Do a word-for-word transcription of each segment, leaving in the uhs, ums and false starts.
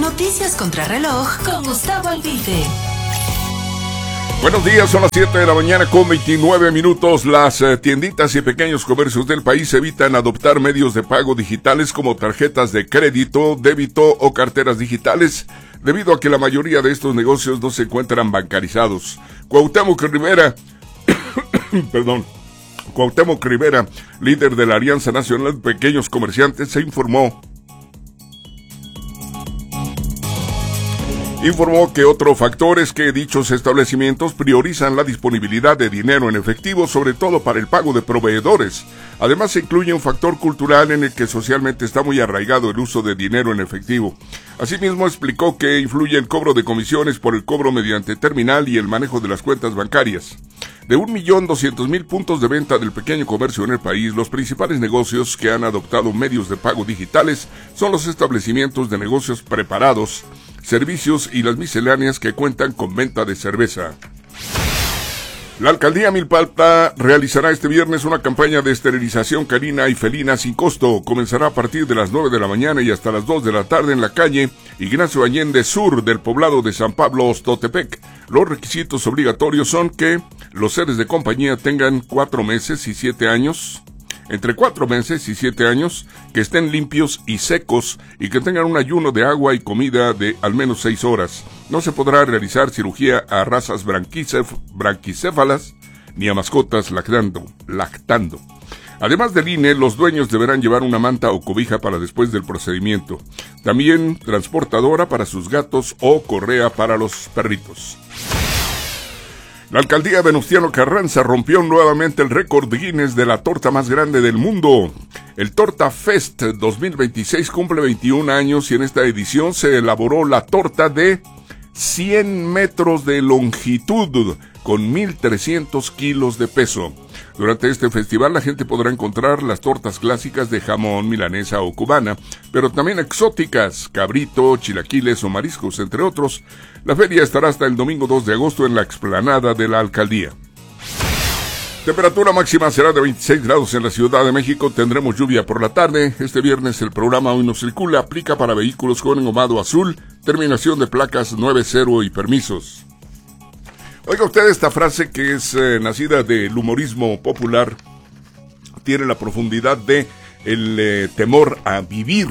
Noticias contra reloj con Gustavo Albite. Buenos días, son las siete de la mañana con veintinueve minutos. Las eh, tienditas y pequeños comercios del país evitan adoptar medios de pago digitales como tarjetas de crédito, débito o carteras digitales, debido a que la mayoría de estos negocios no se encuentran bancarizados. Cuauhtémoc Rivera, perdón, Cuauhtémoc Rivera, líder de la Alianza Nacional de Pequeños Comerciantes, se informó Informó que otro factor es que dichos establecimientos priorizan la disponibilidad de dinero en efectivo, sobre todo para el pago de proveedores. Además, se incluye un factor cultural en el que socialmente está muy arraigado el uso de dinero en efectivo. Asimismo, explicó que influye el cobro de comisiones por el cobro mediante terminal y el manejo de las cuentas bancarias. De un millón doscientos mil puntos de venta del pequeño comercio en el país, los principales negocios que han adoptado medios de pago digitales son los establecimientos de negocios preparados, servicios y las misceláneas que cuentan con venta de cerveza. La alcaldía Milpalta realizará este viernes una campaña de esterilización canina y felina sin costo. Comenzará a partir de las nueve de la mañana y hasta las dos de la tarde en la calle Ignacio Allende Sur del poblado de San Pablo Ostotepec. Los requisitos obligatorios son que los seres de compañía tengan cuatro meses y siete años, entre cuatro meses y siete años, que estén limpios y secos y que tengan un ayuno de agua y comida de al menos seis horas. No se podrá realizar cirugía a razas branquicef- branquicéfalas ni a mascotas lactando, lactando. Además del I N E, los dueños deberán llevar una manta o cobija para después del procedimiento. También transportadora para sus gatos o correa para los perritos. La alcaldía Venustiano Carranza rompió nuevamente el récord Guinness de la torta más grande del mundo. El Torta Fest dos mil veintiséis cumple veintiún años y en esta edición se elaboró la torta de cien metros de longitud con mil trescientos kilos de peso. Durante este festival la gente podrá encontrar las tortas clásicas de jamón, milanesa o cubana, pero también exóticas, cabrito, chilaquiles o mariscos, entre otros. La feria estará hasta el domingo dos de agosto en la explanada de la alcaldía. Temperatura máxima será de veintiséis grados en la Ciudad de México. Tendremos lluvia por la tarde. Este viernes el programa Hoy No Circula aplica para vehículos con engomado azul, terminación de placas nueve cero y permisos. Oiga usted esta frase que es eh, nacida del humorismo popular, tiene la profundidad de el eh, temor a vivir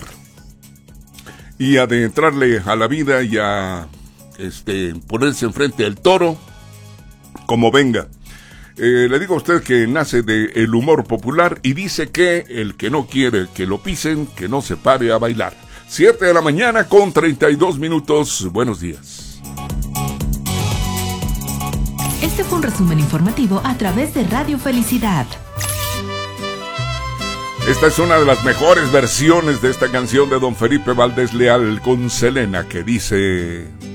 y a adentrarle a la vida y a este, ponerse enfrente al toro como venga. Eh, le digo a usted que nace del humor popular y dice que el que no quiere que lo pisen, que no se pare a bailar. siete de la mañana con treinta y dos minutos. Buenos días. Este fue un resumen informativo a través de Radio Felicidad. Esta es una de las mejores versiones de esta canción de don Felipe Valdés Leal con Selena, que dice...